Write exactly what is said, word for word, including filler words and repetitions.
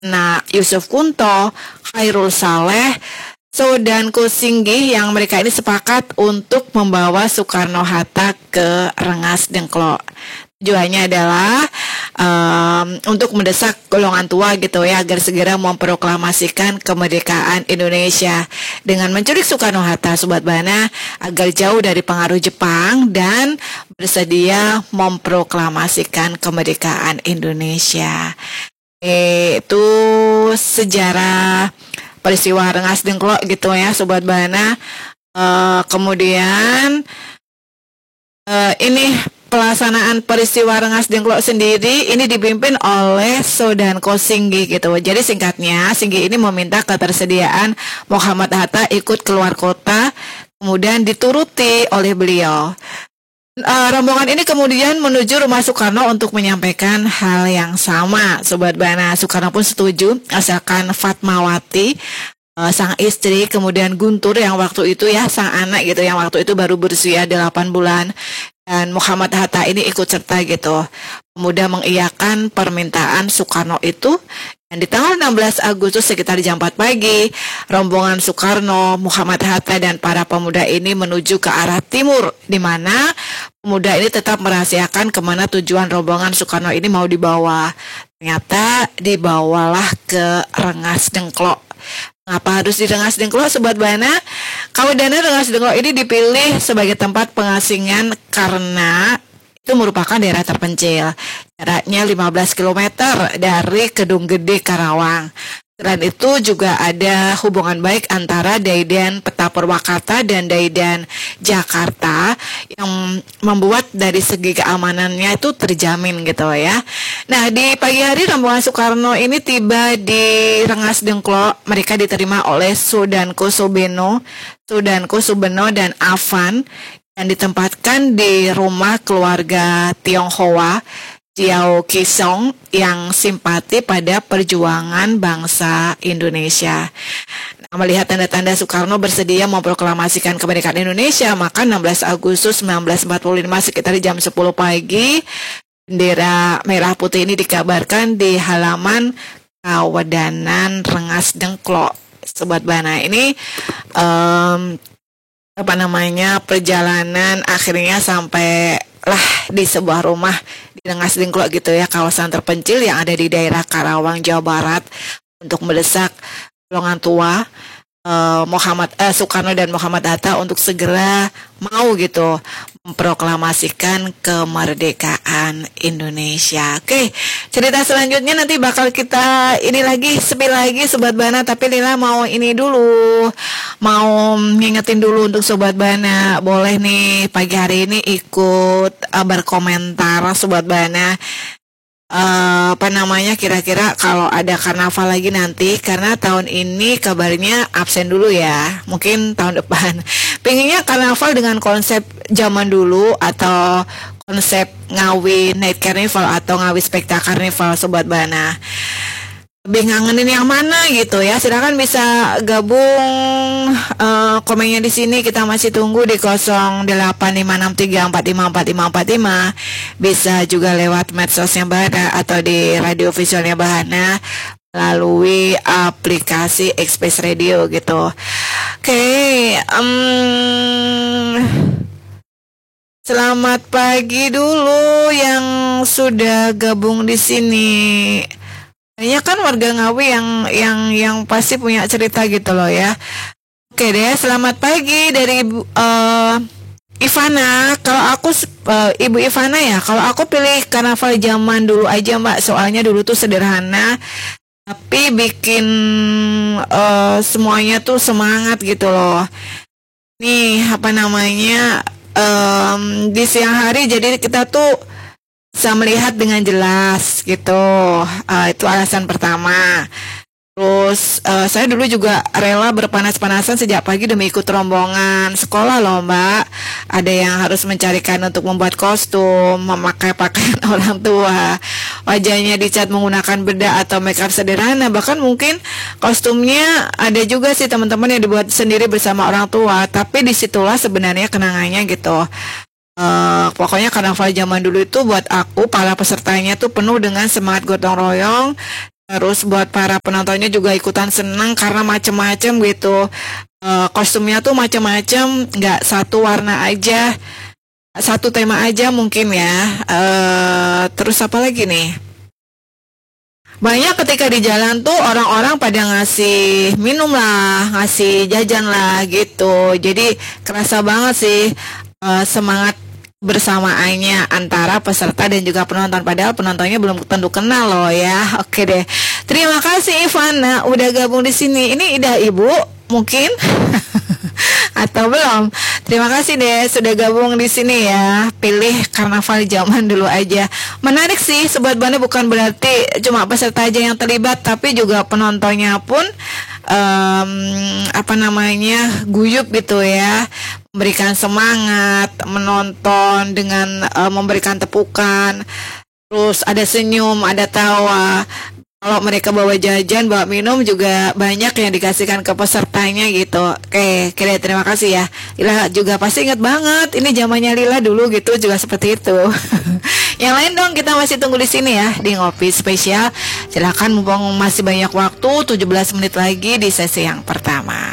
Nah, Yusuf Kunto, Khairul Saleh, So dan Kusinggi yang mereka ini sepakat untuk membawa Soekarno-Hatta ke Rengas Dengklok. Tujuannya adalah um, untuk mendesak golongan tua gitu ya agar segera memproklamasikan kemerdekaan Indonesia dengan menculik Soekarno-Hatta Sobat Bana agar jauh dari pengaruh Jepang dan bersedia memproklamasikan kemerdekaan Indonesia. Itu sejarah peristiwa Rengas Dengklok gitu ya Sobat Bana. Uh, kemudian uh, ini pelaksanaan peristiwa Rengas Dengklok sendiri ini dipimpin oleh Sodanko Singgi gitu. Jadi singkatnya Singgi ini meminta ketersediaan Muhammad Hatta ikut keluar kota, kemudian dituruti oleh beliau. Uh, rombongan ini kemudian menuju rumah Soekarno untuk menyampaikan hal yang sama. Sobat Bana, Soekarno pun setuju asalkan Fatmawati uh, sang istri, kemudian Guntur yang waktu itu ya sang anak gitu yang waktu itu baru berusia delapan bulan, dan Muhammad Hatta ini ikut serta gitu. Pemuda mengiyakan permintaan Soekarno itu. Dan di tanggal enam belas Agustus sekitar jam empat pagi, rombongan Soekarno, Muhammad Hatta dan para pemuda ini menuju ke arah timur, di mana pemuda ini tetap merahasiakan kemana tujuan rombongan Soekarno ini mau dibawa. Ternyata dibawalah ke Rengas Dengklok. Mengapa harus di Rengas Dengklok Sobat Bana? Kawedanan Rengas Dengklok ini dipilih sebagai tempat pengasingan karena itu merupakan daerah terpencil. Jaraknya lima belas kilometer dari Kedung Gede Karawang. Selain itu juga ada hubungan baik antara Daidan Peta Purwakarta dan Daidan Jakarta yang membuat dari segi keamanannya itu terjamin gitu ya. Nah, di pagi hari rombongan Soekarno ini tiba di Rengas Dengklok. Mereka diterima oleh Sudanko Subeno, Sudanko Subeno dan Afan yang ditempatkan di rumah keluarga Tionghoa Jiao Kisong yang simpati pada perjuangan bangsa Indonesia. Nah, melihat tanda-tanda Soekarno bersedia memproklamasikan kemerdekaan Indonesia, maka enam belas Agustus seribu sembilan ratus empat puluh lima sekitar jam sepuluh pagi, bendera merah putih ini dikabarkan di halaman Kawedanan Rengas Dengklok. Sobat Bana, ini um, apa namanya perjalanan akhirnya sampai lah di sebuah rumah di Rengas Dengklok gitu ya, kawasan terpencil yang ada di daerah Karawang, Jawa Barat, untuk mendesak golongan tua uh, Muhammad uh, Soekarno dan Muhammad Hatta untuk segera mau gitu memproklamasikan kemerdekaan Indonesia. Oke, cerita selanjutnya nanti bakal kita ini lagi sepi lagi Sobat Bana, tapi Lila mau ini dulu, mau ngingetin dulu untuk Sobat Bana, boleh nih pagi hari ini ikut uh, berkomentar Sobat Bana. Uh, apa namanya kira-kira kalau ada karnaval lagi nanti, karena tahun ini kabarnya absen dulu ya, mungkin tahun depan pengennya karnaval dengan konsep zaman dulu atau konsep Ngawi Night Carnival atau Ngawi Spektak Carnival Sobat Bana. Lebih ngangenin yang mana gitu ya, silakan bisa gabung uh, komennya di sini. Kita masih tunggu di nol delapan lima enam tiga empat lima empat lima empat lima. Bisa juga lewat medsosnya Bahana atau di radio visualnya Bahana melalui aplikasi Express Radio gitu. Oke, okay, um, selamat pagi dulu yang sudah gabung di sini. Kayaknya kan warga Ngawi yang yang yang pasti punya cerita gitu loh ya. Oke deh, selamat pagi dari uh, Ivana. Kalau aku uh, Ibu Ivana ya, kalau aku pilih karnaval zaman dulu aja Mbak. Soalnya dulu tuh sederhana, tapi bikin uh, semuanya tuh semangat gitu loh. Nih apa namanya um, di siang hari jadi kita tuh bisa melihat dengan jelas gitu, uh, itu alasan pertama. Terus uh, saya dulu juga rela berpanas-panasan sejak pagi demi ikut rombongan sekolah loh Mbak. Ada yang harus mencarikan untuk membuat kostum, memakai pakaian orang tua, wajahnya dicat menggunakan bedak atau make up sederhana. Bahkan mungkin kostumnya ada juga sih teman-teman yang dibuat sendiri bersama orang tua. Tapi disitulah sebenarnya kenangannya gitu. Uh, pokoknya karnaval zaman dulu itu buat aku, para pesertanya tuh penuh dengan semangat gotong royong Terus buat para penontonnya juga ikutan senang karena macem-macem gitu. Eh, kostumnya tuh macem-macem, nggak satu warna aja, satu tema aja mungkin ya. Eh, terus apa lagi nih? Banyak ketika di jalan tuh orang-orang pada ngasih minum lah, ngasih jajan lah gitu. Jadi kerasa banget sih eh, semangat bersamaannya antara peserta dan juga penonton. Padahal penontonnya belum tentu kenal loh ya. Oke deh. Terima kasih Ivana udah gabung di sini. Ini Ida Ibu mungkin atau belum? Terima kasih deh sudah gabung di sini ya. Pilih karnaval zaman dulu aja. Menarik sih Sobat Banda, bukan berarti cuma peserta aja yang terlibat, tapi juga penontonnya pun um, apa namanya guyup gitu ya, memberikan semangat, menonton dengan uh, memberikan tepukan, terus ada senyum, ada tawa. Kalau mereka bawa jajan, bawa minum juga banyak yang dikasihkan ke pesertanya gitu. Oke, oke, terima kasih ya. Lila juga pasti ingat banget. Ini zamannya Lila dulu gitu juga seperti itu. Yang lain dong kita masih tunggu di sini ya di Ngopi Spesial. Silakan mumpung masih banyak waktu, tujuh belas menit lagi di sesi yang pertama.